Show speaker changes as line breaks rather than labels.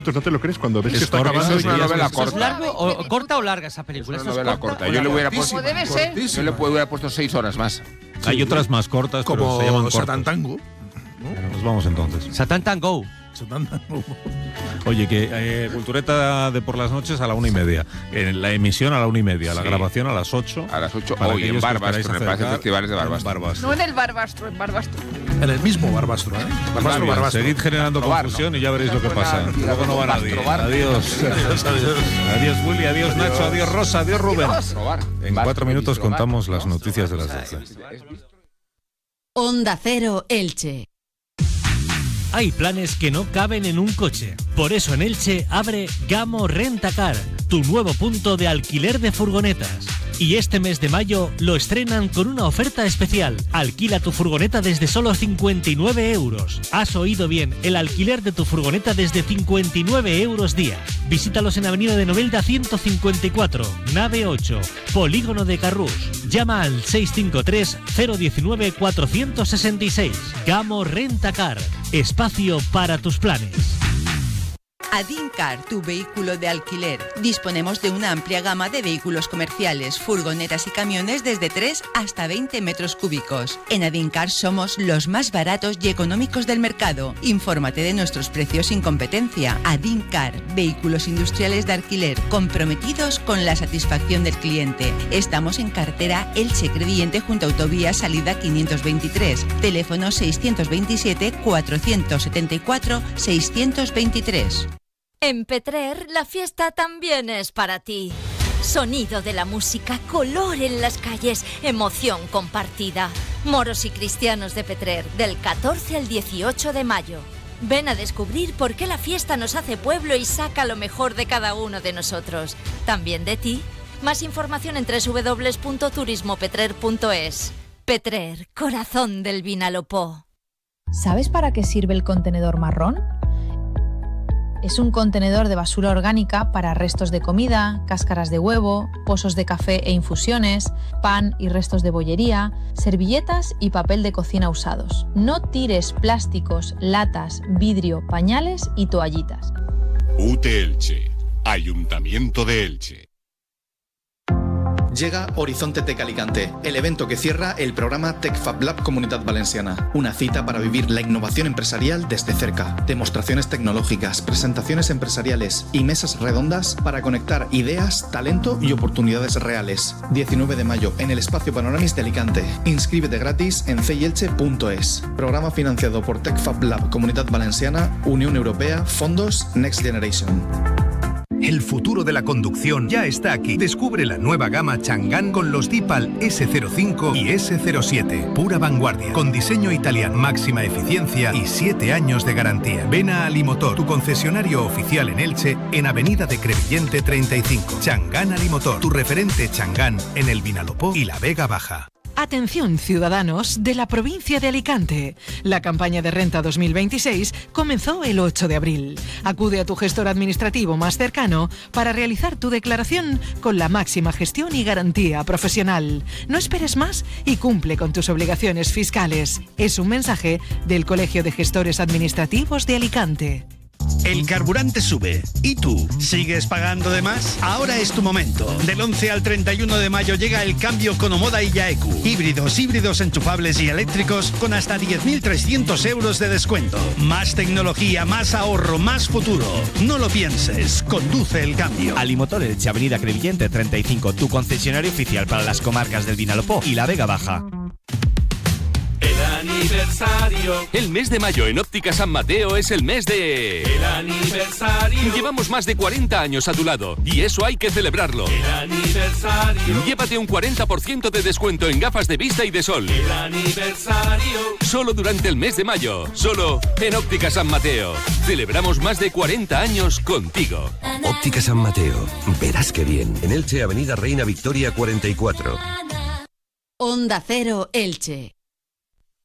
¿No te lo crees cuando ves que está
corta,
acabando?
Es una novela
¿Es
corta.
largo o corta o larga esa película?
Es una
¿Esto es
novela
corta
corta.
o
Yo le hubiera
larga?
puesto,
Como debe ser.
yo le hubiera puesto 6 horas más.
Hay otras más cortas, pero
Como
se llaman
Satan
cortas.
Tango.
Nos vamos entonces.
Satan Tango.
Satan Tango.
Oye, que Cultureta de por las noches a la 1:30. La emisión a la 1:30. La
Sí.
grabación a las 8.
A las 8
Para
hoy en
aquellos que os
Barbastro,
queráis
en el Palacio de
acercar,
Festivales de
en
Barbastro.
Barbastro.
No en el Barbastro, en Barbastro.
En el mismo Barbastro, ¿eh? Barbastro,
Bien,
Barbastro.
seguid generando
Probar,
confusión
¿no?
y ya veréis lo que pasa. Luego no va nadie.
Probar.
Adiós.
Adiós, adiós.
Adiós, Willy. Adiós, Nacho. Adiós, Rosa. Adiós, Rubén.
Probar.
En 4 minutos
Probar.
contamos las noticias de las 12.
Onda Cero Elche.
Hay planes que no caben en un coche. Por eso en Elche abre Gamo Rentacar, tu nuevo punto de alquiler de furgonetas. Y este mes de mayo lo estrenan con una oferta especial. Alquila tu furgoneta desde solo 59 euros. Has oído bien, el alquiler de tu furgoneta desde 59 euros día. Visítalos en Avenida de Novelda 154, nave 8, Polígono de Carrús. Llama al 653 019 466. Gamo Rentacar, espacio para tus planes.
Adincar, tu vehículo de alquiler. Disponemos de una amplia gama de vehículos comerciales, furgonetas y camiones desde 3 hasta 20 metros cúbicos. En Adincar somos los más baratos y económicos del mercado. Infórmate de nuestros precios sin competencia. Adincar, vehículos industriales de alquiler, comprometidos con la satisfacción del cliente. Estamos en carretera Elche Crevillente junto a autovía salida 523. Teléfono 627 474 623.
En Petrer, la fiesta también es para ti. Sonido de la música, color en las calles, emoción compartida. Moros y cristianos de Petrer, del 14 al 18 de mayo. Ven a descubrir por qué la fiesta nos hace pueblo y saca lo mejor de cada uno de nosotros. También de ti. Más información en www.turismopetrer.es. Petrer, corazón del Vinalopó.
¿Sabes para qué sirve el contenedor marrón? Es un contenedor de basura orgánica para restos de comida, cáscaras de huevo, pozos de café e infusiones, pan y restos de bollería, servilletas y papel de cocina usados. No tires plásticos, latas, vidrio, pañales y toallitas.
UTE Elche, Ayuntamiento de Elche.
Llega Horizonte Tech Alicante, el evento que cierra el programa Tech Fab Lab Comunitat Valenciana. Una cita para vivir la innovación empresarial desde cerca. Demostraciones tecnológicas, presentaciones empresariales y mesas redondas para conectar ideas, talento y oportunidades reales. 19 de mayo en el Espacio Panoramis de Alicante. Inscríbete gratis en ceyelche.es. Programa financiado por Tech Fab Lab Comunitat Valenciana, Unión Europea, Fondos Next Generation.
El futuro de la conducción ya está aquí. Descubre la nueva gama Chang'an con los Deepal S05 y S07. Pura vanguardia, con diseño italiano, máxima eficiencia y 7 años de garantía. Ven a Alimotor, tu concesionario oficial en Elche, en Avenida de Crevillente 35. Chang'an Alimotor, tu referente Chang'an en el Vinalopó y la Vega Baja.
Atención, ciudadanos de la provincia de Alicante. La campaña de renta 2026 comenzó el 8 de abril. Acude a tu gestor administrativo más cercano para realizar tu declaración con la máxima gestión y garantía profesional. No esperes más y cumple con tus obligaciones fiscales. Es un mensaje del Colegio de Gestores Administrativos de Alicante.
El carburante sube. ¿Y tú? ¿Sigues pagando de más? Ahora es tu momento. Del 11 al 31 de mayo llega el cambio con Omoda y Yaeku. Híbridos enchufables y eléctricos con hasta 10.300 euros de descuento. Más tecnología, más ahorro, más futuro. No lo pienses. Conduce el cambio.
Alimotor Elche, Avenida Crevillente 35, tu concesionario oficial para las comarcas del Vinalopó y la Vega Baja.
Aniversario. El mes de mayo en Óptica San Mateo es el mes de... El aniversario. Llevamos más de 40 años a tu lado y eso hay que celebrarlo. El aniversario. Llévate un 40% de descuento en gafas de vista y de sol. El aniversario. Solo durante el mes de mayo. Solo en Óptica San Mateo. Celebramos más de 40 años contigo.
Óptica San Mateo. Verás qué bien. En Elche, Avenida Reina Victoria 44.
Onda Cero Elche.